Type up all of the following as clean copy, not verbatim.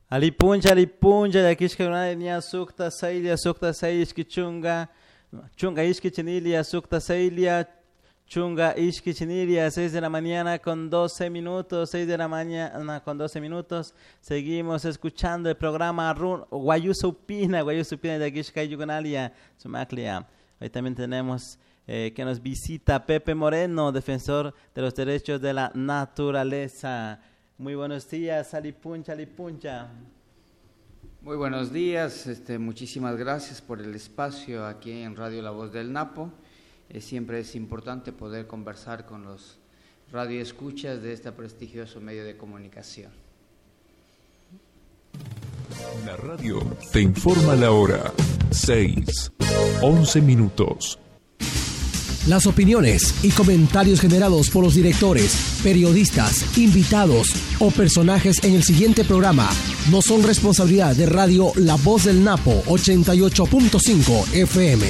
Alipuncha, yakishka niya sukta sailia chunga ishki chinilia sukta sailia, chunga ishki chinilia, 6 de la mañana con 12 minutos, 6 de la mañana con 12 minutos. Seguimos escuchando el programa Guayusa Upina de Yakishka Yugonalia, Sumaclia. Hoy también tenemos que nos visita Pepe Moreno, defensor de los derechos de la naturaleza. Muy buenos días, Alipuncha. Muy buenos días, muchísimas gracias por el espacio aquí en Radio La Voz del Napo. Siempre es importante poder conversar con los radioescuchas de este prestigioso medio de comunicación. La radio te informa la hora, 6:11 minutos. Las opiniones y comentarios generados por los directores, periodistas, invitados o personajes en el siguiente programa no son responsabilidad de Radio La Voz del Napo 88.5 FM.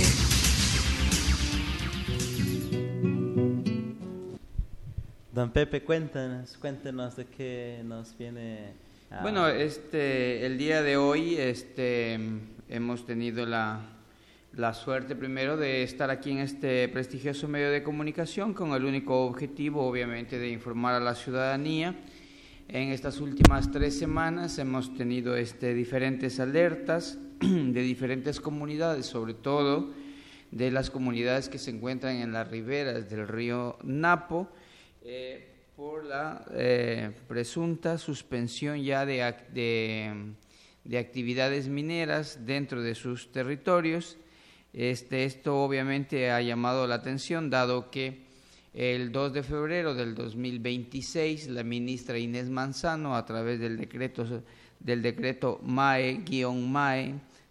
Don Pepe, cuéntenos de qué nos viene. Bueno, el día de hoy hemos tenido la suerte primero de estar aquí en este prestigioso medio de comunicación con el único objetivo, obviamente, de informar a la ciudadanía. En estas últimas 3 semanas hemos tenido diferentes alertas de diferentes comunidades, sobre todo de las comunidades que se encuentran en las riberas del río Napo, por la presunta suspensión ya de actividades mineras dentro de sus territorios. Esto obviamente ha llamado la atención, dado que el 2 de febrero del 2026 la ministra Inés Manzano, a través del decreto MAE-MAE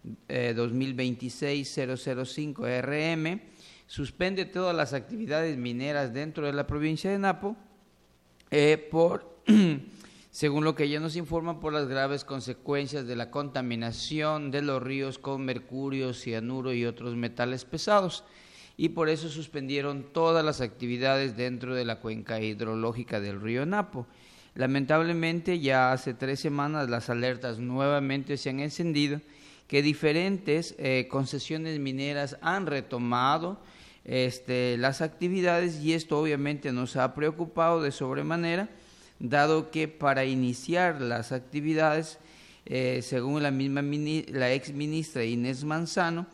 2026-005 RM, suspende todas las actividades mineras dentro de la provincia de Napo según lo que ella nos informa, por las graves consecuencias de la contaminación de los ríos con mercurio, cianuro y otros metales pesados, y por eso suspendieron todas las actividades dentro de la cuenca hidrológica del río Napo. Lamentablemente, ya hace 3 semanas las alertas nuevamente se han encendido, que diferentes concesiones mineras han retomado las actividades, y esto obviamente nos ha preocupado de sobremanera, dado que para iniciar las actividades, según la ex ministra Inés Manzano,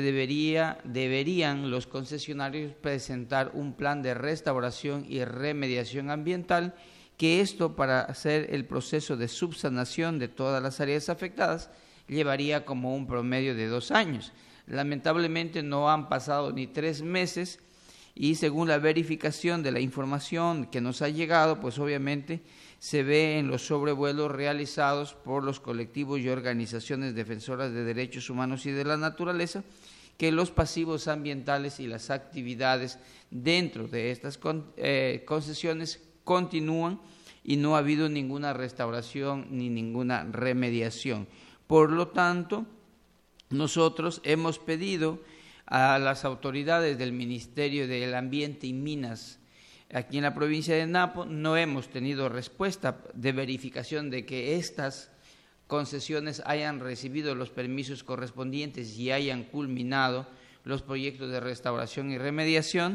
deberían los concesionarios presentar un plan de restauración y remediación ambiental, que esto, para hacer el proceso de subsanación de todas las áreas afectadas, llevaría como un promedio de 2 años. Lamentablemente no han pasado ni 3 meses, y según la verificación de la información que nos ha llegado, pues obviamente se ve en los sobrevuelos realizados por los colectivos y organizaciones defensoras de derechos humanos y de la naturaleza, que los pasivos ambientales y las actividades dentro de estas concesiones continúan, y no ha habido ninguna restauración ni ninguna remediación. Por lo tanto, nosotros hemos pedido a las autoridades del Ministerio del Ambiente y Minas aquí en la provincia de Napo. No hemos tenido respuesta de verificación de que estas concesiones hayan recibido los permisos correspondientes y hayan culminado los proyectos de restauración y remediación.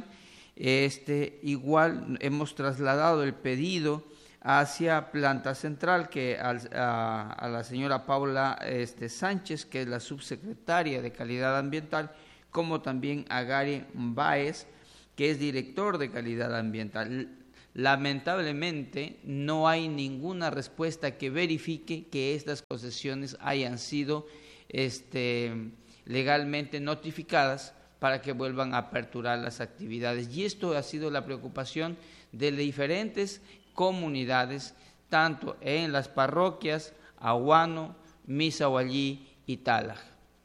Igual hemos trasladado el pedido hacia Planta Central, que a la señora Paula Sánchez, que es la subsecretaria de Calidad Ambiental, como también a Gary Báez, que es director de Calidad Ambiental. Lamentablemente no hay ninguna respuesta que verifique que estas concesiones hayan sido legalmente notificadas para que vuelvan a aperturar las actividades. Y esto ha sido la preocupación de diferentes comunidades, tanto en las parroquias Aguano, Misahuallí y Talaj.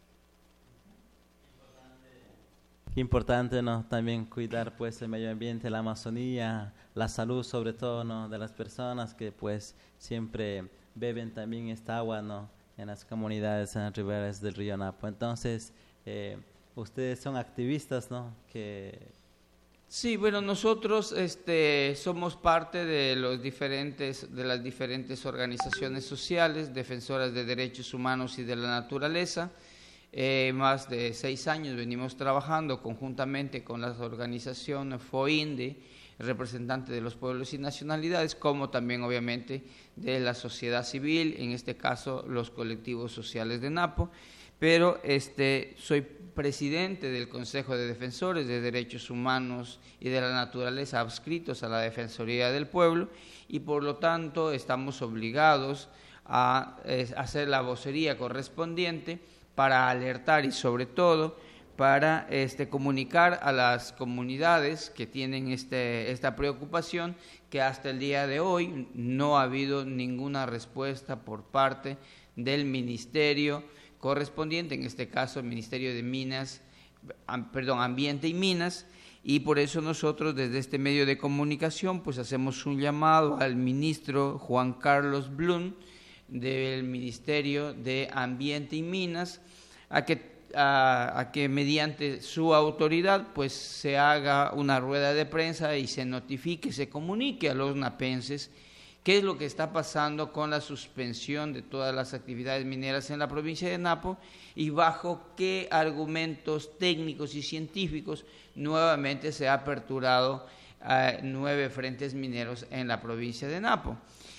Qué importante, ¿no? También cuidar pues el medio ambiente, la Amazonía, la salud sobre todo, ¿no? De las personas que pues siempre beben también esta agua, ¿no? En las comunidades en las riberas del río Napo. Entonces, ustedes son activistas, ¿no? Que Sí, bueno, nosotros somos parte de las diferentes organizaciones sociales, defensoras de derechos humanos y de la naturaleza. Más de 6 años venimos trabajando conjuntamente con la organización FOINDE, representante de los pueblos y nacionalidades, como también obviamente de la sociedad civil, en este caso los colectivos sociales de Napo. Pero soy presidente del Consejo de Defensores de Derechos Humanos y de la Naturaleza adscritos a la Defensoría del Pueblo, y por lo tanto estamos obligados a hacer la vocería correspondiente para alertar y sobre todo para comunicar a las comunidades que tienen esta preocupación, que hasta el día de hoy no ha habido ninguna respuesta por parte del ministerio correspondiente, en este caso el Ministerio de Ambiente y Minas, y por eso nosotros desde este medio de comunicación pues hacemos un llamado al ministro Juan Carlos Blum del Ministerio de Ambiente y Minas a que mediante su autoridad pues se haga una rueda de prensa y se notifique, se comunique a los napenses qué es lo que está pasando con la suspensión de todas las actividades mineras en la provincia de Napo y bajo qué argumentos técnicos y científicos nuevamente se ha aperturado 9 frentes mineros en la provincia de Napo.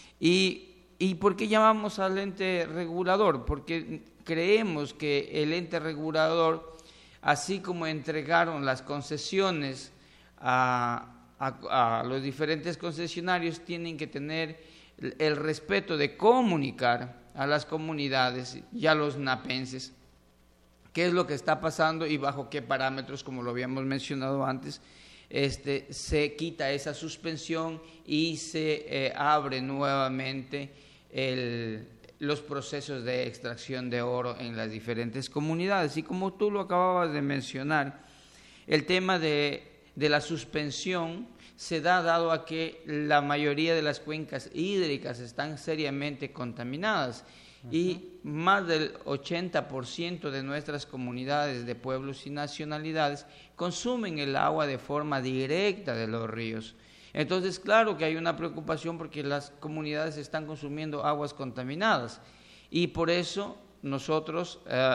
¿Y por qué llamamos al ente regulador? Porque creemos que el ente regulador, así como entregaron las concesiones a los diferentes concesionarios, tienen que tener el respeto de comunicar a las comunidades y a los napenses qué es lo que está pasando y bajo qué parámetros, como lo habíamos mencionado antes, se quita esa suspensión y se abre nuevamente los procesos de extracción de oro en las diferentes comunidades. Y como tú lo acababas de mencionar, el tema de la suspensión se da dado a que la mayoría de las cuencas hídricas están seriamente contaminadas y más del 80% de nuestras comunidades de pueblos y nacionalidades consumen el agua de forma directa de los ríos. Entonces, claro que hay una preocupación porque las comunidades están consumiendo aguas contaminadas y por eso nosotros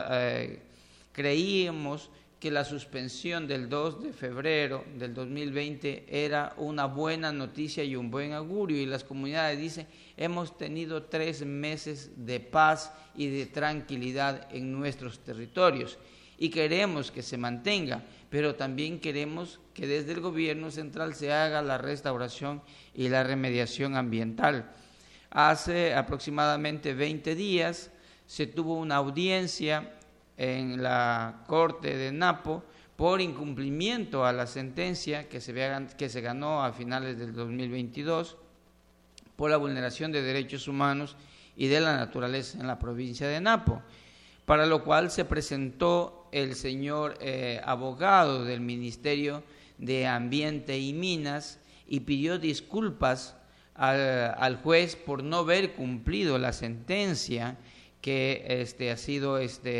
creíamos que la suspensión del 2 de febrero del 2020 era una buena noticia y un buen augurio, y las comunidades dicen, hemos tenido 3 meses de paz y de tranquilidad en nuestros territorios y queremos que se mantenga, pero también queremos que desde el gobierno central se haga la restauración y la remediación ambiental. Hace aproximadamente 20 días se tuvo una audiencia en la Corte de Napo por incumplimiento a la sentencia que se ganó a finales del 2022 por la vulneración de derechos humanos y de la naturaleza en la provincia de Napo, para lo cual se presentó el señor abogado del Ministerio de Ambiente y Minas y pidió disculpas al juez por no haber cumplido la sentencia que ha sido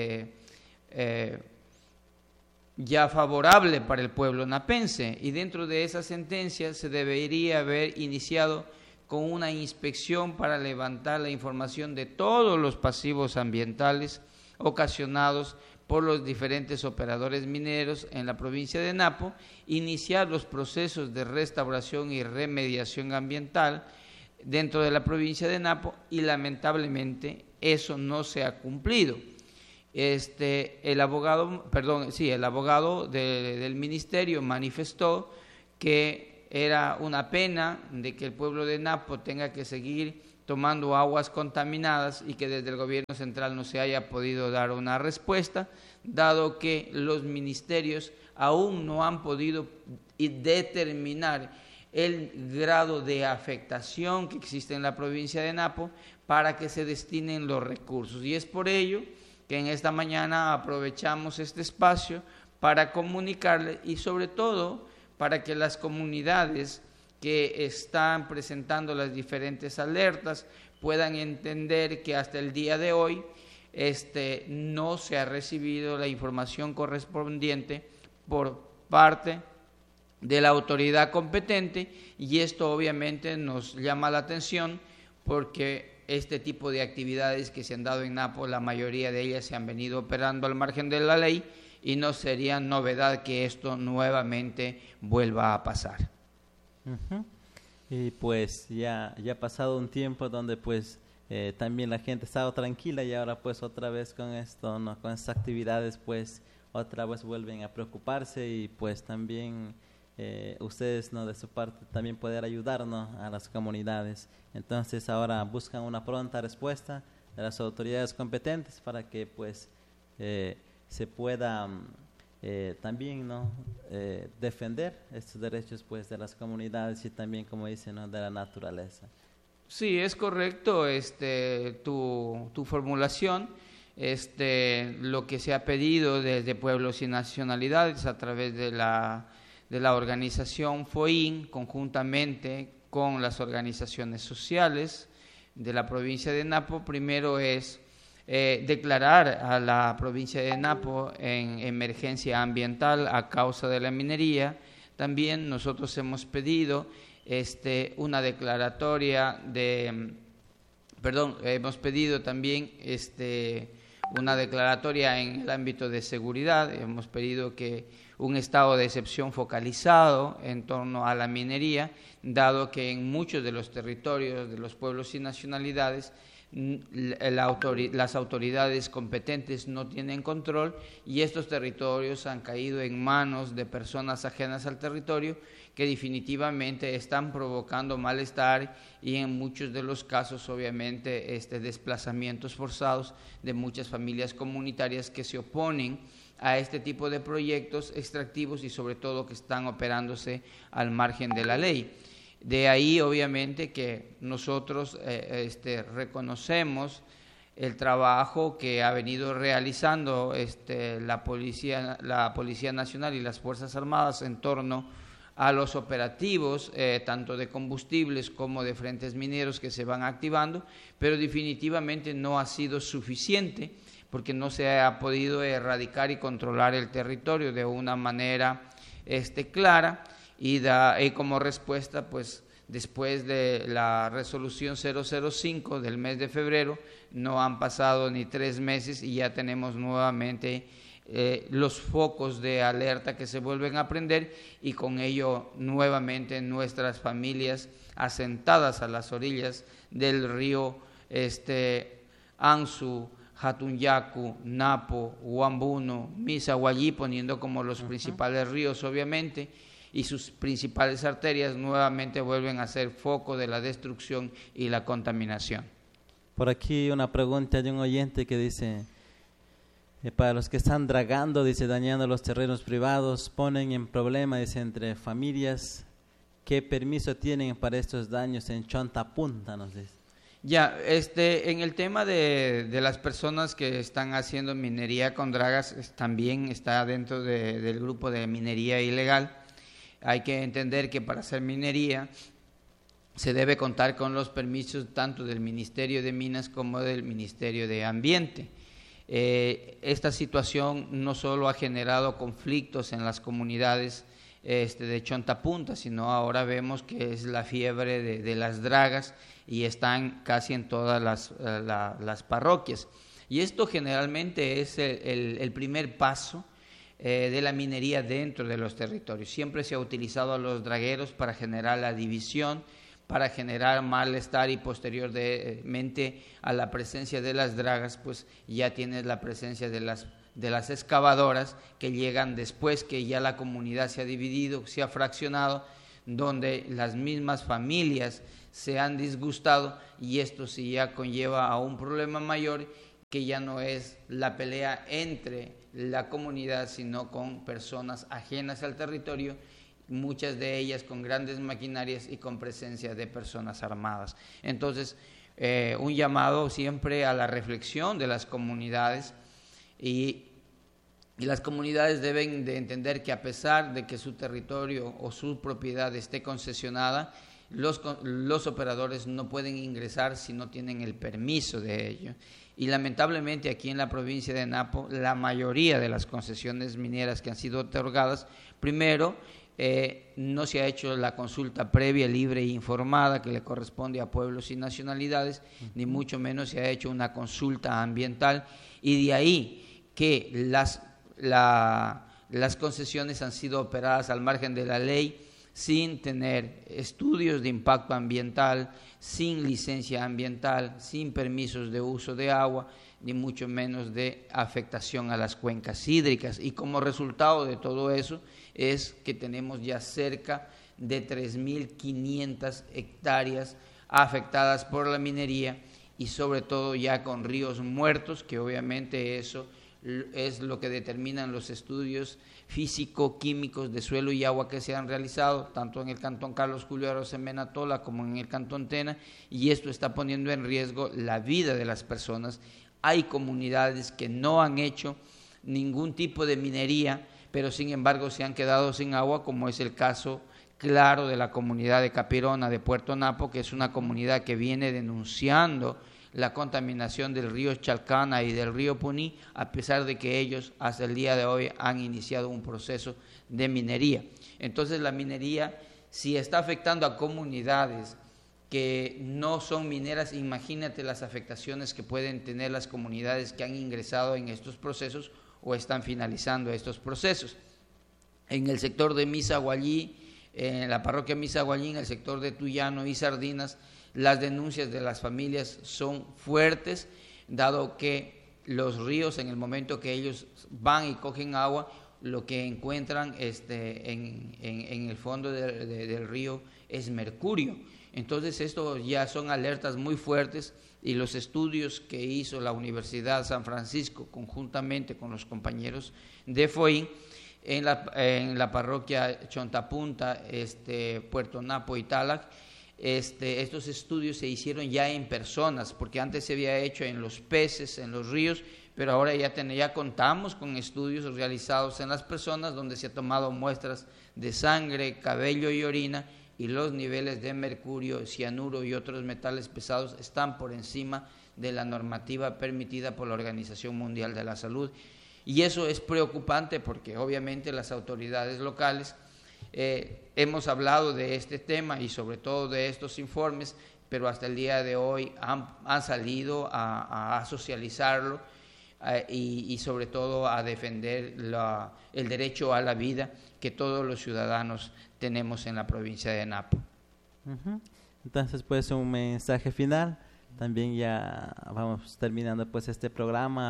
ya favorable para el pueblo napense, y dentro de esa sentencia se debería haber iniciado con una inspección para levantar la información de todos los pasivos ambientales ocasionados por los diferentes operadores mineros en la provincia de Napo, iniciar los procesos de restauración y remediación ambiental dentro de la provincia de Napo, y lamentablemente eso no se ha cumplido. El abogado del ministerio manifestó que era una pena de que el pueblo de Napo tenga que seguir tomando aguas contaminadas y que desde el gobierno central no se haya podido dar una respuesta, dado que los ministerios aún no han podido determinar el grado de afectación que existe en la provincia de Napo para que se destinen los recursos. Y es por ello que en esta mañana aprovechamos este espacio para comunicarle y sobre todo para que las comunidades que están presentando las diferentes alertas puedan entender que hasta el día de hoy no se ha recibido la información correspondiente por parte de la autoridad competente, y esto obviamente nos llama la atención porque este tipo de actividades que se han dado en Napo, la mayoría de ellas se han venido operando al margen de la ley y no sería novedad que esto nuevamente vuelva a pasar. Uh-huh. Y pues ya ha pasado un tiempo donde pues también la gente estaba tranquila y ahora pues otra vez con esto, ¿no? Con estas actividades pues otra vez vuelven a preocuparse y pues también ustedes, ¿no? De su parte también poder ayudar, ¿no? A las comunidades. Entonces ahora buscan una pronta respuesta de las autoridades competentes para que pues se pueda también, ¿no? Defender estos derechos pues de las comunidades y también, como dicen, ¿no? De la naturaleza. Sí, es correcto tu formulación. Lo que se ha pedido desde Pueblos y Nacionalidades a través de la organización FOIN, conjuntamente con las organizaciones sociales de la provincia de Napo, primero es declarar a la provincia de Napo en emergencia ambiental a causa de la minería. También nosotros hemos pedido una declaratoria hemos pedido también una declaratoria en el ámbito de seguridad. Hemos pedido que un estado de excepción focalizado en torno a la minería, dado que en muchos de los territorios de los pueblos y nacionalidades las autoridades competentes no tienen control y estos territorios han caído en manos de personas ajenas al territorio que definitivamente están provocando malestar y en muchos de los casos obviamente desplazamientos forzados de muchas familias comunitarias que se oponen a este tipo de proyectos extractivos y sobre todo que están operándose al margen de la ley. De ahí obviamente que nosotros reconocemos el trabajo que ha venido realizando la Policía Nacional y las Fuerzas Armadas en torno a los operativos tanto de combustibles como de frentes mineros que se van activando, pero definitivamente no ha sido suficiente porque no se ha podido erradicar y controlar el territorio de una manera clara y como respuesta pues después de la resolución 005 del mes de febrero no han pasado ni 3 meses y ya tenemos nuevamente los focos de alerta que se vuelven a prender y con ello nuevamente nuestras familias asentadas a las orillas del río Anzu, Hatunyaku, Napo, Huambuno, Misahuallí, poniendo como los principales ríos obviamente, y sus principales arterias nuevamente vuelven a ser foco de la destrucción y la contaminación. Por aquí una pregunta de un oyente que dice, para los que están dragando, dice, dañando los terrenos privados, ponen en problema, dice, entre familias, ¿qué permiso tienen para estos daños en Chontapunta? Nos dice. Ya, en el tema de las personas que están haciendo minería con dragas, también está dentro del grupo de minería ilegal. Hay que entender que para hacer minería se debe contar con los permisos tanto del Ministerio de Minas como del Ministerio de Ambiente. Esta situación no solo ha generado conflictos en las comunidades de Chontapunta, sino ahora vemos que es la fiebre de las dragas y están casi en todas las parroquias. Y esto generalmente es el primer paso de la minería dentro de los territorios. Siempre se ha utilizado a los dragueros para generar la división, para generar malestar y posteriormente a la presencia de las dragas, pues ya tienes la presencia de las excavadoras que llegan después que ya la comunidad se ha dividido, se ha fraccionado, donde las mismas familias se han disgustado y esto sí ya conlleva a un problema mayor que ya no es la pelea entre la comunidad, sino con personas ajenas al territorio, muchas de ellas con grandes maquinarias y con presencia de personas armadas. Entonces, un llamado siempre a la reflexión de las comunidades y las comunidades deben de entender que a pesar de que su territorio o su propiedad esté concesionada, los operadores no pueden ingresar si no tienen el permiso de ello. Y lamentablemente aquí en la provincia de Napo, la mayoría de las concesiones mineras que han sido otorgadas, primero no se ha hecho la consulta previa, libre e informada que le corresponde a pueblos y nacionalidades, ni mucho menos se ha hecho una consulta ambiental, y de ahí que las concesiones han sido operadas al margen de la ley, sin tener estudios de impacto ambiental, sin licencia ambiental, sin permisos de uso de agua, ni mucho menos de afectación a las cuencas hídricas. Y como resultado de todo eso es que tenemos ya cerca de 3.500 hectáreas afectadas por la minería, y sobre todo ya con ríos muertos, que obviamente eso es lo que determinan los estudios físico-químicos de suelo y agua que se han realizado, tanto en el cantón Carlos Julio Arosemena Tola como en el cantón Tena, y esto está poniendo en riesgo la vida de las personas. Hay comunidades que no han hecho ningún tipo de minería, pero sin embargo se han quedado sin agua, como es el caso claro de la comunidad de Capirona de Puerto Napo, que es una comunidad que viene denunciando la contaminación del río Chalcana y del río Puní, a pesar de que ellos hasta el día de hoy han iniciado un proceso de minería. Entonces la minería, si está afectando a comunidades que no son mineras, imagínate las afectaciones que pueden tener las comunidades que han ingresado en estos procesos o están finalizando estos procesos. En el sector de Misaguallí, en la parroquia Misaguallí, en el sector de Tuyano y Sardinas, las denuncias de las familias son fuertes, dado que los ríos, en el momento que ellos van y cogen agua, lo que encuentran en el fondo del río es mercurio. Entonces esto ya son alertas muy fuertes, y los estudios que hizo la Universidad San Francisco conjuntamente con los compañeros de FOIN en la parroquia Chontapunta, Puerto Napo y Talac, estos estudios se hicieron ya en personas, porque antes se había hecho en los peces, en los ríos, pero ahora ya contamos con estudios realizados en las personas, donde se ha tomado muestras de sangre, cabello y orina, y los niveles de mercurio, cianuro y otros metales pesados están por encima de la normativa permitida por la Organización Mundial de la Salud. Y eso es preocupante, porque obviamente las autoridades locales hemos hablado de este tema y sobre todo de estos informes, pero hasta el día de hoy han salido a socializarlo y sobre todo a defender el derecho a la vida que todos los ciudadanos tenemos en la provincia de Napo. Entonces, pues, un mensaje final. También ya vamos terminando pues este programa,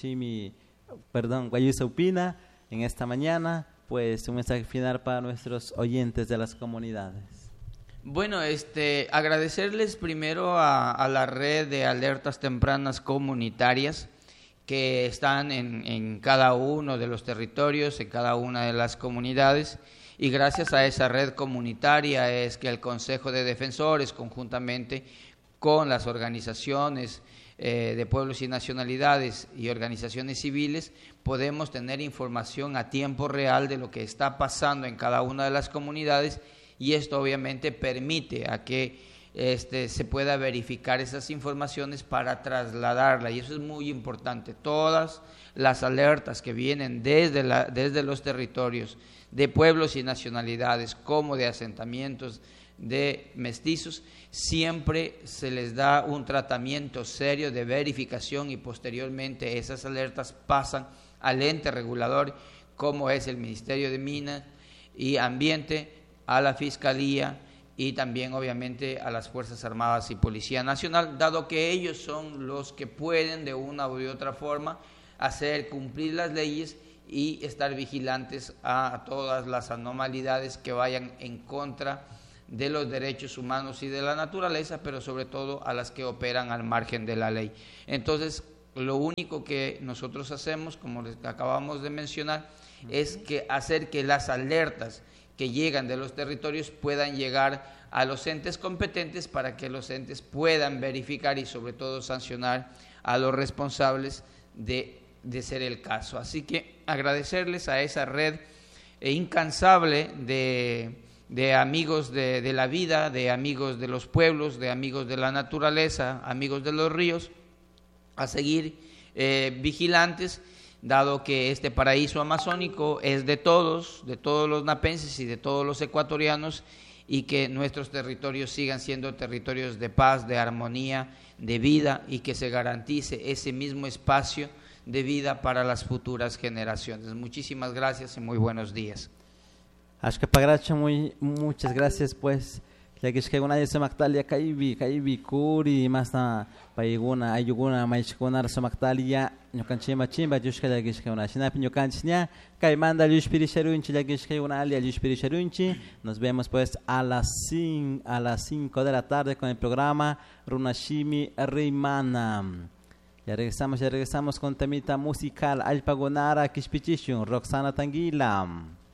Guayusa Upina, en esta mañana. Pues un mensaje final para nuestros oyentes de las comunidades. Bueno, agradecerles primero a la red de alertas tempranas comunitarias que están en cada uno de los territorios, en cada una de las comunidades, y gracias a esa red comunitaria es que el Consejo de Defensores, conjuntamente con las organizaciones de pueblos y nacionalidades y organizaciones civiles, podemos tener información a tiempo real de lo que está pasando en cada una de las comunidades, y esto obviamente permite a que se pueda verificar esas informaciones para trasladarla, y eso es muy importante. Todas las alertas que vienen desde los territorios de pueblos y nacionalidades, como de asentamientos de mestizos, siempre se les da un tratamiento serio de verificación, y posteriormente esas alertas pasan al ente regulador, como es el Ministerio de Minas y Ambiente, a la Fiscalía y también obviamente a las Fuerzas Armadas y Policía Nacional, dado que ellos son los que pueden de una u otra forma hacer cumplir las leyes y estar vigilantes a todas las anormalidades que vayan en contra de los derechos humanos y de la naturaleza, pero sobre todo a las que operan al margen de la ley. Entonces, lo único que nosotros hacemos, como les acabamos de mencionar, es que hacer que las alertas que llegan de los territorios puedan llegar a los entes competentes, para que los entes puedan verificar y sobre todo sancionar a los responsables de ser el caso. Así que agradecerles a esa red incansable de amigos de la vida, de amigos de los pueblos, de amigos de la naturaleza, amigos de los ríos, a seguir vigilantes dado que este paraíso amazónico es de todos los napenses y de todos los ecuatorianos, y que nuestros territorios sigan siendo territorios de paz, de armonía, de vida, y que se garantice ese mismo espacio de vida para las futuras generaciones. Muchísimas gracias y muy buenos días. Muchas gracias, pues. Ya que es que una de esas mactalia kaibi kuri más na paiguna ayuguna maishkunar samactalia ñocanchima chimba yushka ya que es que una shinapi ñocanchña kai manda lushpirisharunchi ya que es que una alia lushpirisharunchi. Nos vemos pues a las 5 de la tarde con el programa Runashimi Reimana. Ya regresamos con temita musical Alpagonara Kishpichishun Roxana Tanguila.